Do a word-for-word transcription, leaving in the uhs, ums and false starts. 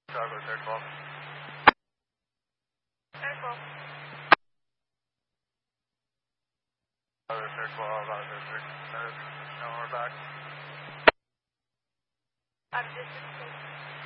Chicago, third twelve. Third twelve. Other third twelve, other third twelve. No, we're back. Out of distance, please.